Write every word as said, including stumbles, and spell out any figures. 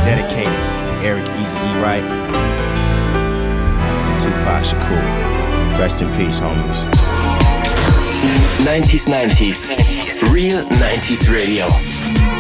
Dedicated to Eric Easy E. Wright and Tupac Shakur. Rest in peace, homies. nineties nineties. Real nineties Radio.